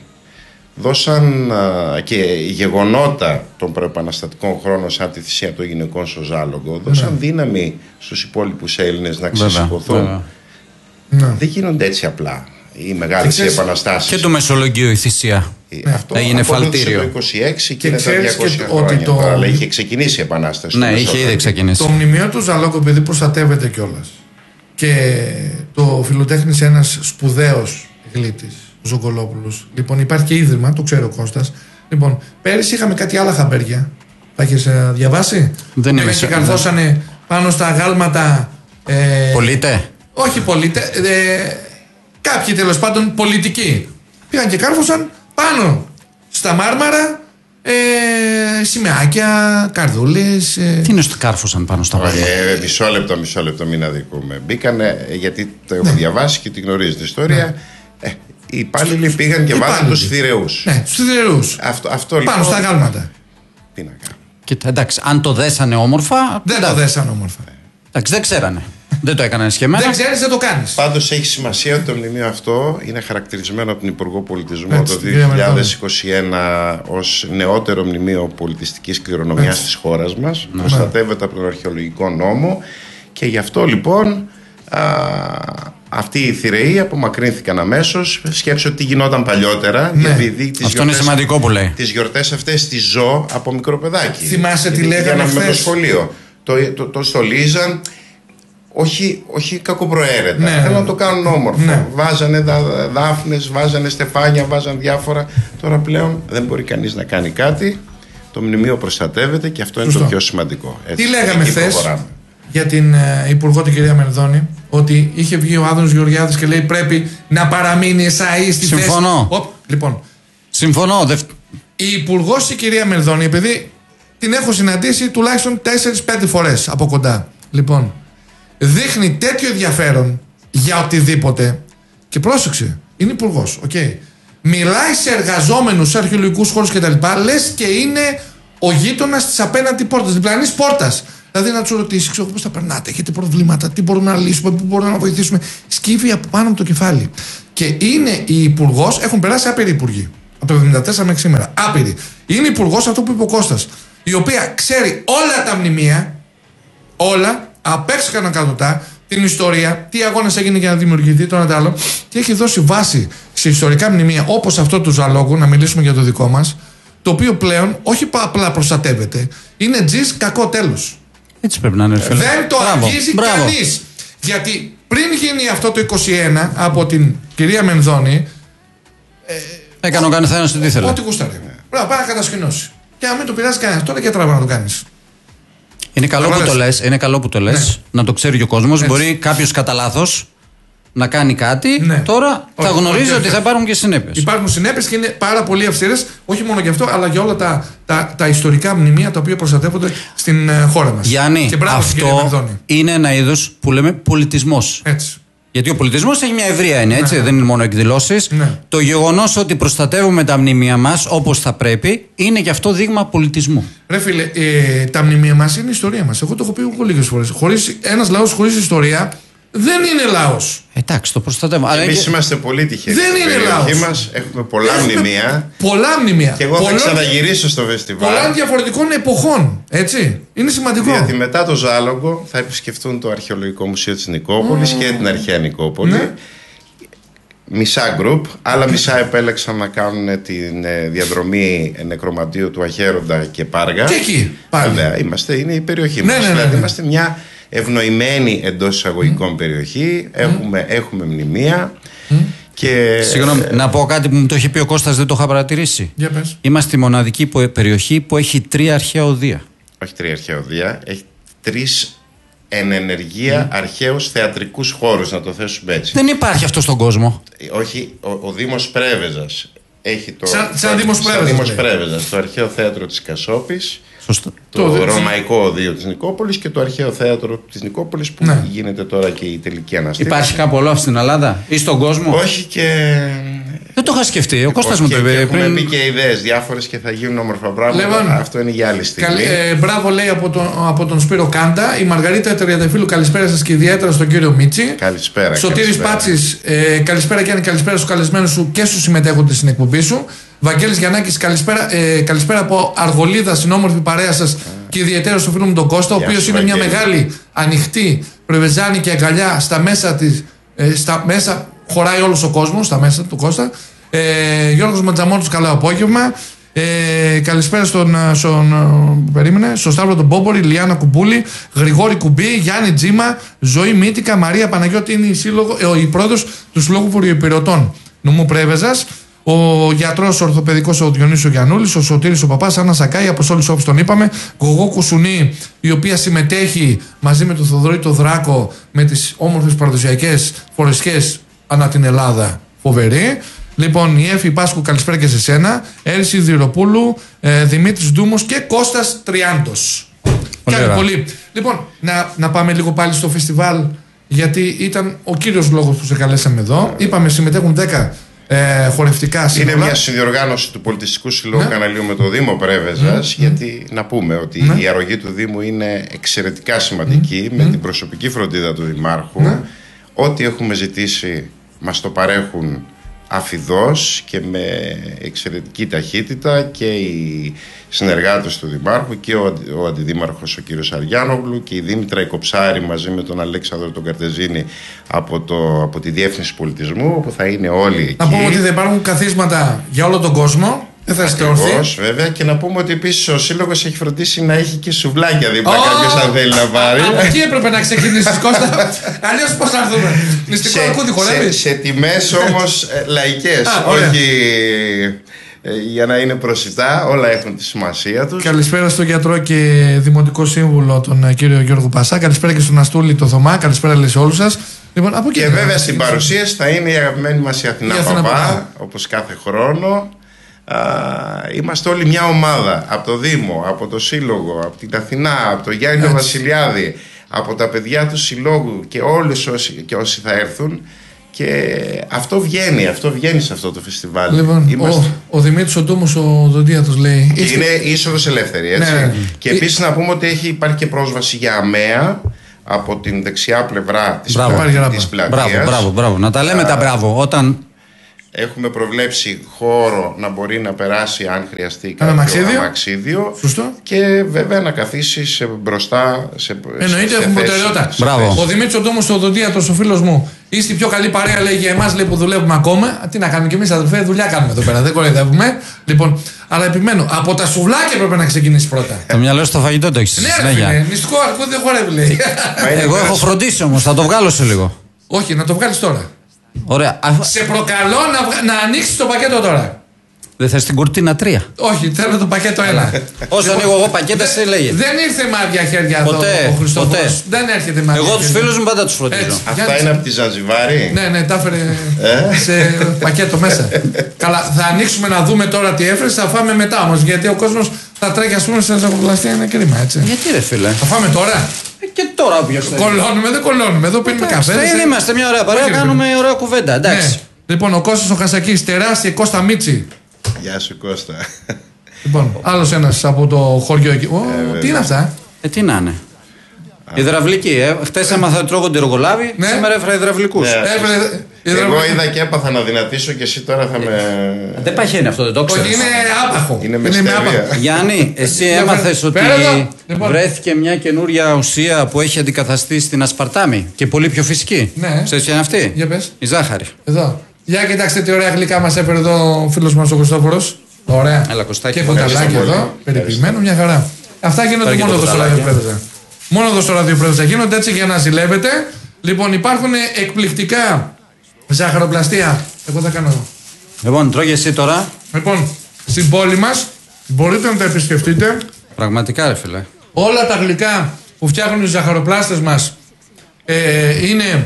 δώσαν α, και γεγονότα των προεπαναστατικών χρόνων σαν τη θυσία των γυναικών στο Ζάλογκο δώσαν ναι. δύναμη στους υπόλοιπους Έλληνες να ξεσηκωθούν. Ναι. Δεν γίνονται έτσι απλά οι μεγάλες επαναστάσεις. Και το Μεσολογγείο η θυσία. Ναι. Αυτό έγινε φαλτήριο. Το είκοσι έξι και, και είναι τα διακόσια χρόνια το... τώρα, αλλά είχε ξεκινήσει η επανάσταση. Ναι, είχε ήδη ξεκινήσει. Το μνημείο του Ζαλόγκο, επειδή προστατεύεται κιόλας. Και το φιλοτέχνησε ένας σπουδαίος γλύπτης, ο Ζογκολόπουλος. Λοιπόν, υπάρχει και ίδρυμα, το ξέρω ο Κώστας. Λοιπόν, πέρυσι είχαμε κάτι άλλα χαμπέρια. Τα έχεις διαβάσει? Δεν είναι. Και καρθώσανε πάνω στα αγάλματα Ε, Πολίτε. Όχι πολίτε. Ε, κάποιοι τέλος πάντων πολιτικοί πήγαν και κάρφωσαν πάνω στα μάρμαρα ε, σημαίακια, καρδούλες. Ε. Τι είναι στο κάρφωσαν πάνω στα μάρμαρα? Ε, μισό λεπτό, μισό λεπτό, μην αδικούμε. Μπήκανε, γιατί το έχω ναι. διαβάσει και τη γνωρίζετε την ιστορία. Ναι. Ε, οι υπάλληλοι πήγαν και βάζουν τους θηρεούς. Ναι, τους θηρεούς. Αυτό, αυτό, πάνω λοιπόν, στα γάλματα. Τι να κάνουμε. Κοίτα, εντάξει, αν το δέσανε όμορφα. Δεν το δέσανε όμορφα. Εντάξει, δεν ξέρανε. Δεν το έκαναν σχεμένα. Δεν ξέρεις, δεν το κάνεις. Πάντως έχει σημασία ότι το μνημείο αυτό είναι χαρακτηρισμένο από την Υπουργό Πολιτισμού έτσι, το δύο χιλιάδες είκοσι ένα ως νεότερο μνημείο πολιτιστικής κληρονομιάς της χώρας μας. Ναι. Προστατεύεται από τον αρχαιολογικό νόμο και γι' αυτό λοιπόν α, αυτοί οι θηρεοί απομακρύνθηκαν αμέσως. Σκέψου ότι γινόταν παλιότερα. Ναι. Αυτό γιορτές, είναι σημαντικό που λέει. Τις γιορτές αυτές τις ζω από μικρό παιδάκι. Θυμάσαι τι λέγανε χθες. Το σχολείο. Το, το, το στολίζαν. Όχι, όχι κακοπροαίρετα. Ναι, Θέλω να το κάνουν όμορφο. Ναι. Βάζανε δα, δάφνες, βάζανε στεφάνια, βάζανε διάφορα. Τώρα πλέον δεν μπορεί κανείς να κάνει κάτι. Το μνημείο προστατεύεται και αυτό Σωστό. είναι το πιο σημαντικό. Έτσι, τι λέγαμε χθες για την ε, Υπουργό την κυρία Μενδώνη? Ότι είχε βγει ο Άδωνος Γεωργιάδης και λέει πρέπει να παραμείνει εσάι στη θέση. Συμφωνώ. Ο, λοιπόν. Συμφωνώ. Δευ... Η Υπουργός η κυρία Μενδώνη, επειδή την έχω συναντήσει τουλάχιστον τέσσερις πέντε φορές από κοντά. Λοιπόν. Δείχνει τέτοιο ενδιαφέρον για οτιδήποτε. Και πρόσεξε, είναι υπουργός. Okay. Μιλάει σε εργαζόμενους, σε αρχαιολογικούς χώρους κτλ. Λες και είναι ο γείτονας της απέναντι πόρτας, διπλανής πόρτας. Δηλαδή να του ρωτήσει, ξέρω πώς τα περνάτε, έχετε προβλήματα, τι μπορούμε να λύσουμε, πού μπορούμε να βοηθήσουμε. Σκύβει από πάνω από το κεφάλι. Και είναι η υπουργός, έχουν περάσει άπειροι υπουργοί. Από το εβδομήντα τέσσερα μέχρι σήμερα. Άπειροι. Είναι υπουργός, αυτό που είπε ο Κώστας. Η οποία ξέρει όλα τα μνημεία, όλα. Απ' έξω κανακατοτά την ιστορία, τι αγώνες έγινε για να δημιουργηθεί το ένα το άλλο, και έχει δώσει βάση σε ιστορικά μνημεία όπως αυτό του Ζαλόγου, να μιλήσουμε για το δικό μας, το οποίο πλέον όχι απλά προστατεύεται, είναι τζις κακό τέλος. Έτσι πρέπει να είναι. Φίλε. Δεν το Μπράβο. αγγίζει Μπράβο. κανείς. Γιατί πριν γίνει αυτό το είκοσι ένα από την κυρία Μενδώνη, ε, έκανε ο καθένας τι ήθελε. Ό,τι γούσταρε. Πρέπει να πάει να κατασκηνώσει. Και αν μην το πειράζει κανένα, τώρα και τραβά να το κάνει. Είναι καλό, που το λες, είναι καλό που το λες, ναι. Να το ξέρει και ο κόσμος. Έτσι. Μπορεί κάποιος κατά λάθος να κάνει κάτι, ναι. Τώρα όχι, θα γνωρίζει όχι, ότι θα υπάρχουν και συνέπειες. Υπάρχουν συνέπειες και είναι πάρα πολύ αυστηρές, όχι μόνο για αυτό, αλλά για όλα τα, τα, τα ιστορικά μνημεία τα οποία προστατεύονται στην uh, χώρα μας. Γιάννη, και μπράβο, αυτό είναι ένα είδος που λέμε πολιτισμός. Έτσι. Γιατί ο πολιτισμός έχει μια ευρεία έννοια, έτσι, ναι. Δεν είναι μόνο εκδηλώσεις. Ναι. Το γεγονός ότι προστατεύουμε τα μνημεία μας όπως θα πρέπει είναι και αυτό δείγμα πολιτισμού. Ρε φίλε, ε, τα μνημεία μας είναι η ιστορία μας. Εγώ το έχω πει εγώ λίγες φορές. Χωρίς, ένας λαός χωρίς ιστορία δεν είναι λαός. Εντάξει, το προστατεύουμε. Εμείς και... είμαστε πολύ τυχεροί. Δεν είναι λαός. Μας έχουμε πολλά μνημεία. Πολλά μνημεία. Και εγώ πολλά... θα ξαναγυρίσω στο φεστιβάλ. Πολλών διαφορετικών εποχών. Έτσι. Είναι σημαντικό. Γιατί μετά το Ζάλογο θα επισκεφτούν το Αρχαιολογικό Μουσείο της Νικόπολης mm. και την Αρχαία Νικόπολη. Ναι. Μισά γκρουπ, άλλα μισά επέλεξαν να κάνουν τη διαδρομή νεκρομαντίου του Αχέροντα και Πάργα. Και εκεί πάλι. Βέβαια, είμαστε, είναι η περιοχή ναι, μας. Ναι, ναι, ναι, δηλαδή, ναι. είμαστε μια ευνοημένη εντός εισαγωγικών mm. περιοχή. Έχουμε, mm. έχουμε μνημεία. Mm. Και... Συγγνώμη, να πω κάτι που μου το είχε πει ο Κώστας, δεν το είχα παρατηρήσει. Για πες. Είμαστε η μοναδική περιοχή που έχει τρία αρχαία οδεία. Όχι τρία αρχαία οδεία, έχει τρεις εν ενεργεία mm. αρχαίους θεατρικούς χώρους, να το θέσουμε έτσι. Δεν υπάρχει αυτό στον κόσμο. Όχι, ο, ο Δήμος Πρέβεζας έχει το. Σαν, σαν Δήμος Πρέβεζας, Δήμος Πρέβεζας, το αρχαίο θέατρο της Κασόπης. Σωστό. Το, το Ρωμαϊκό Οδείο της Νικόπολης και το αρχαίο θέατρο της Νικόπολης που ναι. γίνεται τώρα και η τελική αναστήλωση. Υπάρχει κάπου όλο στην Ελλάδα ή στον κόσμο? Όχι και. Δεν το είχα σκεφτεί. Ο Κώστας μου το είπε. Έχουμε πει και ιδέες διάφορες και θα γίνουν όμορφα πράγματα. Λέμε, αυτό είναι για άλλη στιγμή. Καλή, ε, μπράβο λέει από τον, από τον Σπύρο Κάντα. Η Μαργαρίτα Τριανταφύλου, καλησπέρα σας και ιδιαίτερα στον κύριο Μίτσι. Καλησπέρα. Σωτήρης Πάτσης, ε, καλησπέρα Γιάννη, καλησπέρα στους καλεσμένους σου και στους συμμετέχοντες στην εκπομπή σου. Βαγγέλης Γιαννάκης, καλησπέρα, ε, καλησπέρα από Αργολίδα, στην όμορφη παρέα σας και ιδιαίτερα στο φίλο μου τον Κώστα, ο οποίος είναι μια μεγάλη ανοιχτή πρεβεζάνικη αγκαλιά στα μέσα της, ε, στα μέσα χωράει όλος ο κόσμος, στα μέσα του Κώστα. Ε, Γιώργος Ματζαμόνος, καλό απόγευμα. Ε, καλησπέρα στον, στον, περίμενε, στον Σταύρο τον Πόμπορη, Λιάννα Κουμπούλη, Γρηγόρη Κουμπί, Γιάννη Τζίμα, Ζωή Μύτικα, Μαρία Παναγιώτη είναι η, σύλλογο, ε, η πρόεδρος του Συλλόγου Βορειοϊπειρωτών νομού Πρέβεζας. Ο γιατρός ορθοπαιδικός ο Διονύσης ο Γιαννούλης, ο Σωτήρης ο Παπάς, Άννα Σακάη, Αποστόλης όπως τον είπαμε, Γογό Κουσουνή, η οποία συμμετέχει μαζί με τον Θοδωρή το Δράκο με τις όμορφες παραδοσιακές φορεσιές ανά την Ελλάδα. Φοβερή. Λοιπόν, η Εύη Πάσκου, καλησπέρα και σε σένα. Έρηση Δηροπούλου, ε, Δημήτρης Ντούμος και Κώστας Τριάντος. Κάνει πολύ. Λοιπόν, να, να πάμε λίγο πάλι στο φεστιβάλ, γιατί ήταν ο κύριος λόγος που σε καλέσαμε εδώ. Είπαμε συμμετέχουν δέκα ε, χορευτικά σύνολα. Είναι μια συνδιοργάνωση του Πολιτιστικού Συλλόγου ναι. Καναλίου με το Δήμο Πρέβεζας, mm. γιατί να πούμε ότι mm. η αρρωγή του Δήμου είναι εξαιρετικά σημαντική, mm. με mm. την προσωπική φροντίδα του Δημάρχου. Mm. Ό,τι έχουμε ζητήσει μας το παρέχουν αφιδώς και με εξαιρετική ταχύτητα και οι συνεργάτες του Δημάρχου και ο, ο Αντιδήμαρχος ο κύριος Αριάνογλου και η Δήμητρα Οικοψάρη μαζί με τον Αλέξανδρο τον Καρτεζίνη από, το, από τη Διεύθυνση Πολιτισμού, όπου θα είναι όλοι εκεί. Να πούμε ότι δεν υπάρχουν καθίσματα για όλο τον κόσμο. Δεν θα είστε όρθιοι. Βέβαια, και να πούμε ότι επίσης ο Σύλλογος έχει φροντίσει να έχει και σουβλάκια δίπλα. Oh! Κάποιος αν θέλει να πάρει. Από εκεί έπρεπε να ξεκινήσεις, Κώστα. Αλλιώς πώς θα έρθουμε. Μυστικό αρκούδι χορεύει. Σε, σε τιμές όμως λαϊκές. Όχι ε, για να είναι προσιτά. Όλα έχουν τη σημασία τους. Καλησπέρα στον γιατρό και δημοτικό σύμβουλο τον κύριο Γιώργο Πασά. Καλησπέρα και στον Αστούλη το Θωμά. Καλησπέρα λέει σε όλους σας. Λοιπόν, από και βέβαια στην παρουσίαση θα είναι η αγαπημένη μας η Αθηνά Παπά, όπως κάθε χρόνο. Α, είμαστε όλοι μια ομάδα από το Δήμο, από το Σύλλογο, από την Αθηνά, από τον Γιάννη Βασιλιάδη, από τα παιδιά του Συλλόγου και όλους όσοι, και όσοι θα έρθουν, και αυτό βγαίνει, αυτό βγαίνει σε αυτό το φεστιβάλ. Λοιπόν, είμαστε... ο, ο Δημήτρης ο Ντούμος ο Δοντίατος λέει και είστε... είναι είσοδος ελεύθερη, έτσι. Ναι. Και επίσης να πούμε ότι έχει, υπάρχει και πρόσβαση για αμαία από την δεξιά πλευρά της, πλα... της πλατείας. Μπράβο, μπράβο, μπράβο. Να τα λέμε Α... τα μπράβο όταν... Έχουμε προβλέψει χώρο να μπορεί να περάσει αν χρειαστεί κάποιο αμαξίδιο. αμαξίδιο. Σωστό. Και βέβαια να καθίσει σε μπροστά σε, εννοείται έχουμε προτεραιότητα. Ο Δημήτρης ο Ντόμος ο Δοντίατος, ο φίλος μου, είστε η πιο καλή παρέα λέει για εμάς λέει, που δουλεύουμε ακόμα. Τι να κάνουμε κι εμείς αδελφέ, δουλειά κάνουμε εδώ πέρα. Δεν κοροϊδεύουμε. Λοιπόν, αλλά επιμένω, από τα σουβλάκια πρέπει να ξεκινήσει πρώτα. Το μυαλό στο φαγητό το έχεις. Ναι, ναι, μυστικό αρκούδι δεν χορεύει λέει. Εγώ έχω φροντίσει όμως, θα το βγάλω σε λίγο. Όχι, να το βγάλεις τώρα. Ωραία. Σε προκαλώ να, να ανοίξεις το πακέτο τώρα. Δεν θες την κουρτίνα τρία. Όχι, θέλω το πακέτο ένα. Όσο ανοίγω εγώ πακέτα, σε λέγε. Δεν ήρθε με άδεια χέρια εδώ ο Χριστόφορος. Δεν έρχεται με άδεια. Εγώ τους φίλους μου πάντα τους φροντίζω. Αυτά είναι από τη Ζανζιβάρη. Ναι, ναι, τα έφερε σε πακέτο μέσα. Καλά, θα ανοίξουμε να δούμε τώρα τι έφερε, θα φάμε μετά όμως. Γιατί ο κόσμος θα τρέχει, ας πούμε, σε ζαχαροπλαστεία, είναι κρίμα έτσι. Γιατί ρε φίλε. Θα φάμε τώρα. Και τώρα όποιος θέλει. Κολώνουμε, δεν κολώνουμε. Εδώ πίνουμε καφέ. Δεν είμαστε μια ωραία παρέα, κάνουμε ωραία κουβέντα. Εντάξει. Ναι. Λοιπόν, ο Κώστας ο Χασακής, τεράστια Κώστα Μίτσι. Γεια σου Κώστα. Λοιπόν, άλλος ένας από το χωριό εκεί. Ω, ε, τι είναι αυτά. Ε, τι να είναι. Υδραυλική, ε. Χτες έμαθα ότι τρώγονται εργολάβοι, ναι. Σήμερα έφερα υδραυλικούς. Ναι. Έφερε... Εγώ είδα και έπαθα να δυνατήσω και εσύ τώρα θα με... Δεν παχαίνει αυτό, δεν το ξέρεις. Όχι, είναι άπαχο. Είναι με στέβια. Γιάννη, εσύ έμαθες ότι βρέθηκε μια καινούρια ουσία που έχει αντικαταστήσει την ασπαρτάμι και πολύ πιο φυσική. Ναι. Ξέρεις ποια είναι αυτή? Για πες. Η ζάχαρη. Εδώ. Για κοιτάξτε τι ωραία γλυκά μας έφερε εδώ ο φίλος μας ο Χριστόφορος. Ωραία. Έλα, Κωστάκι. Και κονταλάκι εδώ, περιποιημένο, μια χαρά. Αυτά γίνονται μόνο εδώ στο ραδιοπρέβεζα. Μόνο εδώ στο ραδιοπρέβεζα γίνονται έτσι για να ζηλεύετε. Λοιπόν, υπάρχουν εκπληκτικά ζαχαροπλαστεία. Εγώ θα κάνω εδώ. Λοιπόν, τρώγε εσύ τώρα. Λοιπόν, στην πόλη μας μπορείτε να τα επισκεφτείτε. Πραγματικά, ρε φίλε. Όλα τα γλυκά που φτιάχνουν οι ζαχαροπλάστες μας ε, είναι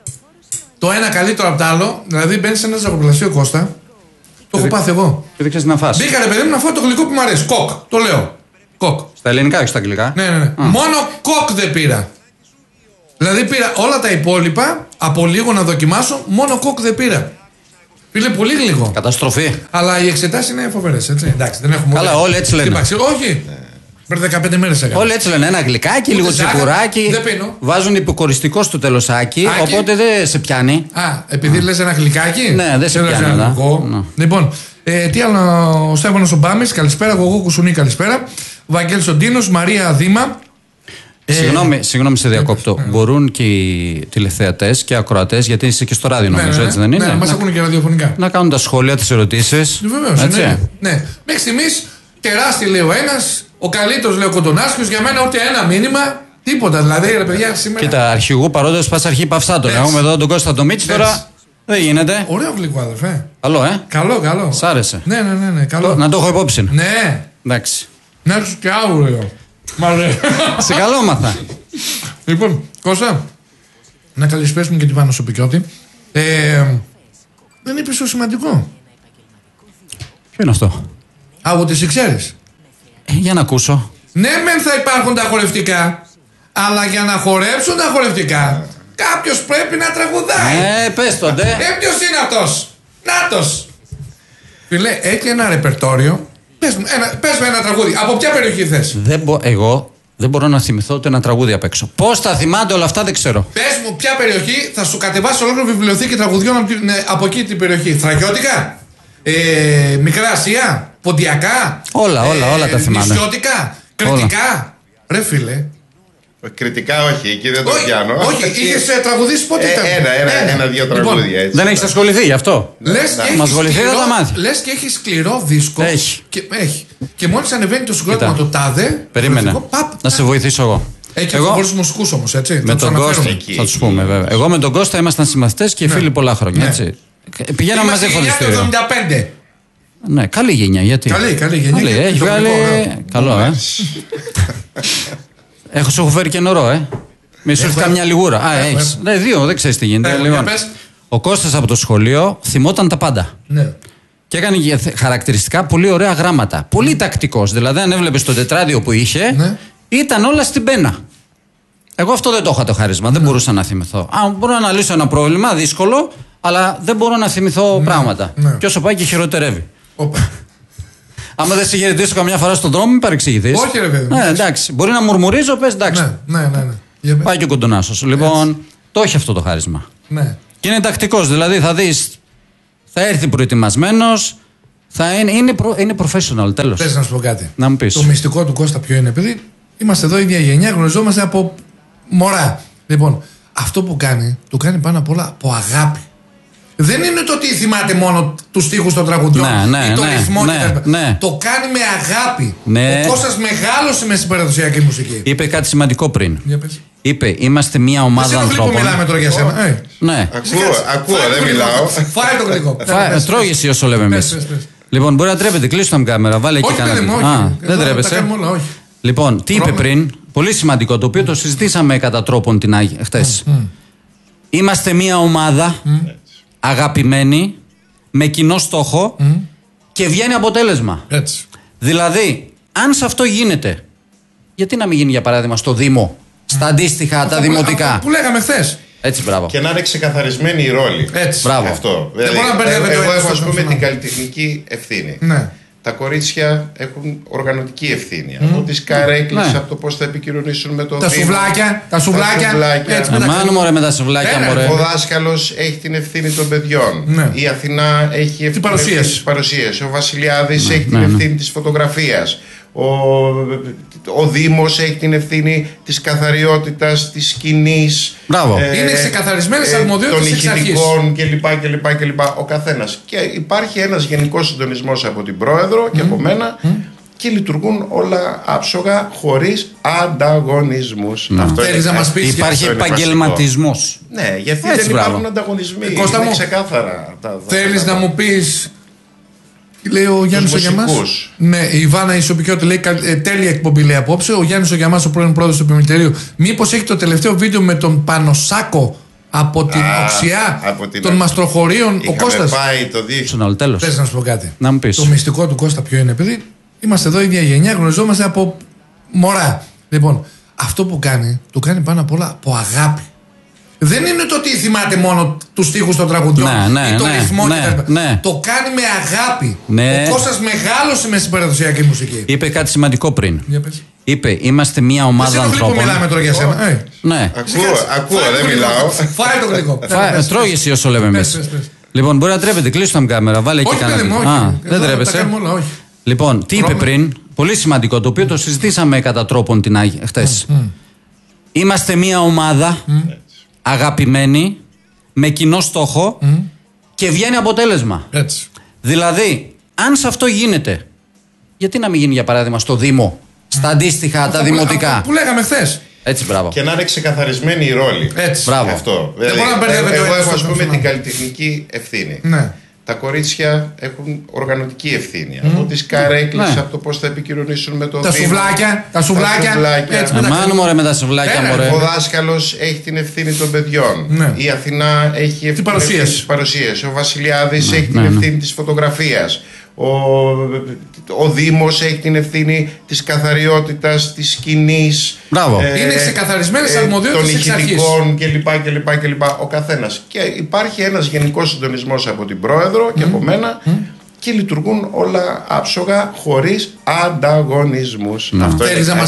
το ένα καλύτερο από το άλλο. Δηλαδή, μπαίνεις σε ένα ζαχαροπλαστείο, Κώστα. Το έχω πάθει εγώ. Και δεν ξέρεις να φας. Μπήκα, ρε παιδί μου, να φάω το γλυκό που μου αρέσει. Κοκ, το λέω. Κοκ. Στα ελληνικά, όχι στα αγγλικά. Ναι, ναι, ναι. Μόνο κοκ δεν πήρα. Δηλαδή πήρα όλα τα υπόλοιπα, από λίγο να δοκιμάσω, μόνο κοκ δεν πήρα. Πήρε πολύ γλυκό. Καταστροφή. Αλλά οι εξετάσεις είναι φοβερές, έτσι. Εντάξει, δεν έχουμε. Καλά, όλοι έτσι λένε. Όχι. Πριν δεκαπέντε μέρες έκανα. Όλοι έτσι λένε. Ένα γλυκάκι, λίγο τσιπουράκι. Δεν πίνω. Βάζουν υποκοριστικό στο τελωσάκι, οπότε δεν σε πιάνει. Α, επειδή λες ένα γλυκάκι. Ναι, δεν σε πιάνει. Λοιπόν, ε, τι άλλο, ο Στέφανος ο Μπάμης, καλησπέρα. Εγώ Κουσουνή, καλησπέρα. Βαγγέλης ο Ντίνος, Μαρία Δήμα. Ε, συγγνώμη, συγγνώμη σε διακόπτω. Ναι. Μπορούν και οι τηλεθεατές και ακροατές, γιατί είσαι και στο ράδιο νομίζω, ναι, ναι, έτσι δεν είναι? Ναι, μας ακούνε και ραδιοφωνικά. Να κάνουν τα σχόλια, τις ερωτήσεις. Βεβαίως, ναι. ναι. Μέχρι στιγμής τεράστια λέει ο ένας, ο καλύτερος λέει ο Κοντονάσκιος. Για μένα ούτε ένα μήνυμα, τίποτα δηλαδή, ρε παιδιά σήμερα. Κοίτα, αρχηγού παρόντος πας αρχή παυσάτων. Έχουμε εδώ τον Κώστα το Μίτσι τώρα. Δεν γίνεται. Ωραίο γλυκό, αδερφέ. Καλό, ε. Καλό, καλό. Σ' άρεσε. Ναι, ναι, ναι, ναι, καλό. Να το έχω υπόψη. Ναι. Εντάξει. Να έρθει και αύριο. Μ' αρέσει. Σε καλό μάθα. Λοιπόν, Κώστα, να καλησπέσουμε και την Βάνα Σοπικιώτη. Ε, δεν είπες το σημαντικό. Ποιο είναι αυτό? Από τις ξέρεις. Ε, για να ακούσω. Ναι, μεν θα υπάρχουν τα χορευτικά, αλλά για να χορέψουν τα χορευτικά, κάποιος πρέπει να τραγουδάει. Ε, πες το, ντε. Ε, ποιος είναι αυτός? Νάτος. Φίλε, έχει ένα ρεπερτόριο. Πες μου ένα, πες μου ένα τραγούδι. Από ποια περιοχή θες? Δεν μπο... Εγώ δεν μπορώ να θυμηθώ ούτε ένα τραγούδι απ' έξω. Πώς θα θυμάται όλα αυτά δεν ξέρω. Πες μου ποια περιοχή, θα σου κατεβάσει ολόκληρο βιβλιοθήκη τραγουδιών από, την, ε, από εκεί την περιοχή. Θρακιώτικα, ε, Μικρά Ασία, Ποντιακά. Όλα, όλα, ε, όλα τα θυμάμαι. Νησιώτικα, Κρητικά. Ρε φίλε. Κριτικά όχι, εκεί δεν το πιάνω. Όχι, είχες τραγουδίσει πότε ε, ήταν? Ένα, ένα, ένα, ένα δύο Λοιπόν, τραγούδια έτσι. Δεν έχεις ασχοληθεί γι' αυτό. Λες και Μας έχει βοηθάει σκληρό- να τα μάθει. Λες και έχει σκληρό δίσκο. Έχει. Και, έχει. Και μόλις ανεβαίνει το συγκρότημα Κοίτα. το τάδε. Περίμενε. χορευτικό, παπ, Να σε βοηθήσω εγώ. Έχει εγώ πολλούς μουσικούς όμως, έτσι. με θα τους τον Κώστα. αναφέρουμε. Εκεί, Θα του εκεί. πούμε βέβαια. Εγώ με τον Κώστα ήμασταν συμμαθητές και φίλοι πολλά χρόνια. Ναι. Έτσι. Πηγαίναμε μαζί Είμαστε φροντιστήριο. εβδομήντα πέντε. Ναι, καλή γενιά. Γιατί. Καλή, καλή γενιά. Καλή, Και έχει το βγάλει. γλυκό, Καλό, ε. Έχω σου έχω φέρει και νερό, ε. Μη σου έρθει καμιά λιγούρα. Α, Έχω, έχει. Ναι, δύο, δεν ξέρει τι γίνεται. Έχω, Λοιπόν, για πες. ο Κώστας από το σχολείο θυμόταν τα πάντα. Ναι. Και έκανε και χαρακτηριστικά πολύ ωραία γράμματα. Πολύ τακτικός. Δηλαδή, αν έβλεπε το τετράδιο που είχε, Ναι. ήταν όλα στην πένα. Εγώ αυτό δεν το είχα το χάρισμα. Δεν μπορούσα να θυμηθώ. Α, μπορώ να λύσω ένα πρόβλημα δύσκολο, αλλά δεν μπορώ να θυμηθώ πράγματα. ναι. Και όσο πάει και χειροτερεύει. Όπα. Άμα δεν σε χαιρετήσω καμιά φορά στον δρόμο, μην παρεξηγηθεί. Όχι, ρε παιδί μου. Ναι, εντάξει. Μπορεί να μουρμουρίζω, πε εντάξει. Ναι, ναι, ναι. ναι. Για πες. Πάει και ο κοντονάσος. Λοιπόν, το έχει αυτό το χάρισμα. Ναι. Και είναι τακτικός. Δηλαδή θα δεις, θα έρθει προετοιμασμένος, θα είναι, είναι, προ, είναι professional τέλος. Θες να σου πω κάτι. Να μου πεις. Το μυστικό του Κώστα ποιο είναι, επειδή είμαστε εδώ ίδια γενιά, γνωριζόμαστε από μωρά. Λοιπόν, αυτό που κάνει, το κάνει πάνω απ' όλα από αγάπη. Δεν είναι το ότι θυμάται μόνο τους στίχους των τραγουδιών Ναι, ναι, ή τον ναι, ρυθμό ναι, κτλ. ναι. Το κάνει με αγάπη. Ναι. Ο Κώστας μεγάλωσε με στην παραδοσιακή μουσική. Είπε κάτι σημαντικό πριν. Για πες. Είπε, είμαστε μια Δεν ομάδα σε ενοχλεί που ανθρώπων. μιλάμε τώρα για σένα. Ε. Ναι. Ακούω, ακούω, Φάει το δεν γλυκό. μιλάω. Φάει το γλυκό. Φά- Πες, Τρώγει πες. εσύ όσο λέμε Πες, εμείς. πες, πες. Λοιπόν, μπορεί να τρέπεται, κλείσω την κάμερα, βάλε εκεί Όχι, παιδί κανένα. μου, όχι. Α, Εδώ δεν Τα τρέπεσαι. κάνουμε όλα, όχι. Λοιπόν, τι είπε Τρώμε. πριν, πολύ σημαντικό, το οποίο το συζητήσαμε κατά τρόπον την Άγια χτες. Είμαστε μια ομάδα αγαπημένη, με κοινό στόχο και βγαίνει αποτέλεσμα. Έτσι. Δηλαδή, αν σε αυτό γίνεται, γιατί να μην γίνει για παράδειγμα στο Δήμο, στα αντίστοιχα, τα Αυτό που- δημοτικά. αυτό που λέγαμε χθες. Έτσι, μπράβο. Και να είναι ξεκαθαρισμένη η ρόλη. Έτσι. Μπράβο. Αυτό. Δεν μπορώ να μπερδεύεται ο εγώ ένας έχω ας στον πούμε άλλον. την καλλιτεχνική ευθύνη. Ναι. Τα κορίτσια έχουν οργανωτική ευθύνη. Από τις καρέκλες, Ναι. από το πώς θα επικοινωνήσουν με το Τα Δήμο. σουβλάκια, τα σουβλάκια. σουβλάκια. Έτσι, Αμάν μεταξύ- μωρέ με τα σουβλάκια, Ένα, μωρέ. Ο δάσκαλος έχει την ευθύνη των παιδιών. Ναι. Η Αθηνά έχει ευθύνη παρουσίαση. της παρουσίας. Ο Βασιλιάδης έχει ναι, την ναι. ευθύνη της φωτογραφίας. Ο, ο Δήμος έχει την ευθύνη της καθαριότητας, της σκηνής. Μπράβο. Είναι ξεκαθαρισμένες αρμοδιότητες των εξ αρχής. ηχητικών κλπ. κλπ, κλπ. Ο καθένας. Και υπάρχει ένας γενικός συντονισμός από την Πρόεδρο και από μένα. Και λειτουργούν όλα άψογα χωρίς ανταγωνισμούς. Αυτό Θέλεις είναι να μας πεις Υπάρχει αυτό είναι επαγγελματισμός. ναι, γιατί Έτσι, δεν μπράβο. υπάρχουν ανταγωνισμοί. Κώστα είναι μου, ξεκάθαρα. Τα, τα, Θέλεις τα- να μου πεις. Λέει ο Γιάννης ο Γιαμάς. μουσικούς. Ναι, η Βάνα Ισοπικιώτη λέει καλ- ε, τέλεια εκπομπή λέει απόψε. Ο Γιάννης ο Γιαμάς, ο πρώην πρόεδρος του Επιμελητηρίου. Μήπως έχει το τελευταίο βίντεο με τον Πανοσάκο από την Α, Οξιά από την- των Μαστροχωρίων. Ο Είχαμε Κώστας. πάει το δύο χιλιάδες. Στον τέλος. Θες να σου πω κάτι. Να μου πεις. Το μυστικό του Κώστα ποιο είναι, επειδή είμαστε εδώ ίδια γενιά, γνωριζόμαστε από μωρά. Λοιπόν, αυτό που κάνει, το κάνει πάνω απ' όλα από αγάπη. Δεν είναι το ότι θυμάται μόνο τους στίχους των τραγουδιών Ναι, ναι, ή τον ναι, ρυθμό ναι, κτλ. ναι. Το κάνει με αγάπη. Ναι. Ο Κώστας μεγάλωσε με στην παραδοσιακή μουσική. Είπε κάτι σημαντικό πριν. Για πες. Είπε, είμαστε μια Δεν ομάδα σε ενοχλεί που ανθρώπων. μιλάμε τώρα για σένα. Ε. Ναι. Ακούω, ακούω, Φάει το δεν γλυκό. μιλάω. Φάει το γλυκό. Φά- Πες, Τρώγει πες. εσύ όσο λέμε Πες, εμείς. πες, πες. Λοιπόν, μπορεί να τρέπεται, κλείσω την κάμερα, βάλε εκεί Όχι, παιδί μου, κανένα. όχι. Α, Εδώ δεν τα τρέπεσαι. κάνουμε όλα, όχι. Λοιπόν, τι είπε Τρώμε. πριν, πολύ σημαντικό, το οποίο το συζητήσαμε κατά τρόπον την Άγια χτες. Είμαστε μια ομάδα αγαπημένη, με κοινό στόχο και βγαίνει αποτέλεσμα. Έτσι. Δηλαδή, αν σε αυτό γίνεται, γιατί να μην γίνει για παράδειγμα στο Δήμο, στα αντίστοιχα, τα Αυτό που- δημοτικά. αυτό που λέγαμε χθες. Έτσι, μπράβο. Και να είναι ξεκαθαρισμένη η ρόλη. Έτσι. Μπράβο. Αυτό. Δεν Δηλαδή, μπορώ να μπερδεύεται εγώ ο ένας έχω, ας στον πούμε, άλλον. την καλλιτεχνική ευθύνη. Ναι. Τα κορίτσια έχουν οργανωτική ευθύνη. Από τις καρέκλες, Ναι. από το πώς θα επικοινωνήσουν με το Τα Δήμο. σουβλάκια, τα σουβλάκια. σουβλάκια. Έτσι, Ε, μετά- μάνο μωρέ με τα σουβλάκια, Έλα, μωρέ. Ο δάσκαλος έχει την ευθύνη των παιδιών. Ναι. Η Αθηνά έχει ευθύνη παρουσίαση. της παρουσίας. Ο Βασιλιάδης έχει την ναι, ναι. ευθύνη της φωτογραφίας. Ο, ο Δήμος έχει την ευθύνη της καθαριότητας, της σκηνής. Μπράβο. Είναι ξεκαθαρισμένες αρμοδιότητες των εξ αρχής. ηχητικών κλπ, κλπ, κλπ. Ο καθένας. Και υπάρχει ένας γενικός συντονισμός από την Πρόεδρο και από μένα. Και λειτουργούν όλα άψογα χωρίς ανταγωνισμούς. Αυτό είναι Θέλεις να μας